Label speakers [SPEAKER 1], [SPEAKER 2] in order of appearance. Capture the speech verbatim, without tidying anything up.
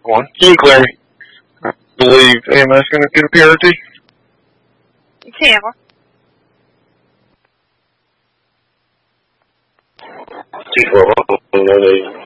[SPEAKER 1] one. Can you clear me? I believe A M S going to get a P R T.
[SPEAKER 2] Tampa.
[SPEAKER 3] T twelve,